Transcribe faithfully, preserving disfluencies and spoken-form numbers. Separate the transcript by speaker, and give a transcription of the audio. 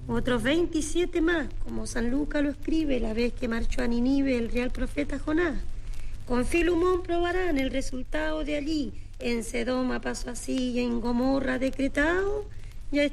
Speaker 1: Otros veintisiete más, como San Lucas lo escribe la vez que marchó a Ninive el real profeta Jonás. Con Filumón probarán el resultado de allí. En Sedoma pasó así y en Gomorra decretado.